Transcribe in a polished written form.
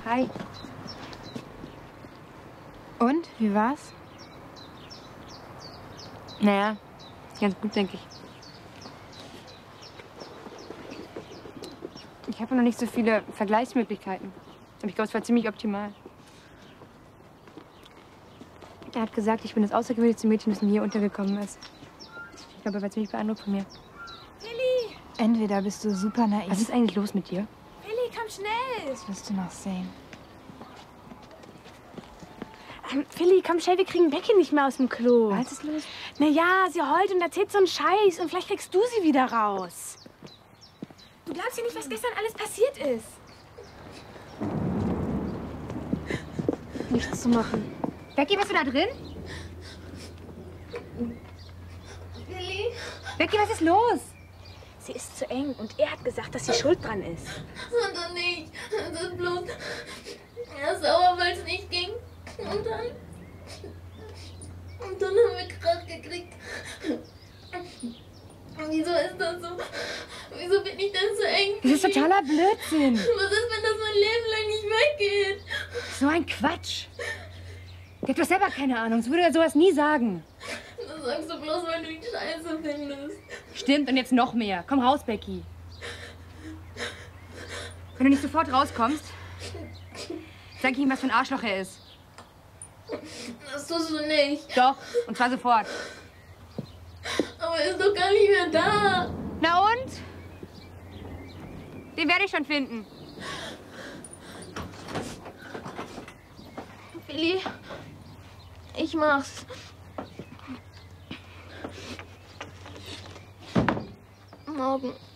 Hi. Und, wie war's? Naja, ist ganz gut, denke ich. Ich habe noch nicht so viele Vergleichsmöglichkeiten. Aber ich glaube, es war ziemlich optimal. Er hat gesagt, ich bin das außergewöhnlichste Mädchen, das mir hier untergekommen ist. Ich glaube, er war ziemlich beeindruckt von mir. Willi! Entweder bist du super naiv. Was ist eigentlich los mit dir? Willi, komm schnell! Das wirst du noch sehen. Willi, komm schnell, wir kriegen Becky nicht mehr aus dem Klo. Was ist los? Naja, sie heult und erzählt so einen Scheiß und vielleicht kriegst du sie wieder raus. Du glaubst ja nicht, was gestern alles passiert ist. Nichts zu machen. Becky, bist du da drin? Willi? Becky, was ist los? Sie ist zu eng und er hat gesagt, dass sie schuld dran ist. Und dann nicht. Das ist bloß... Er ist sauer, weil es nicht ging. Und dann haben wir Krach gekriegt. Wieso ist das so? Wieso bin ich denn so eng? Das ist totaler Blödsinn. Was ist, wenn das mein Leben lang nicht weggeht? So ein Quatsch. Der hat doch selber keine Ahnung. So würde er sowas nie sagen. Das sagst du bloß, weil du ihn scheiße findest. Stimmt, und jetzt noch mehr. Komm raus, Becky. Wenn du nicht sofort rauskommst, sag ich ihm, was für ein Arschloch er ist. Das tust du nicht. Doch, und zwar sofort. Aber er ist doch gar nicht mehr da. Na und? Den werde ich schon finden. Willi, ich mach's. Morgen.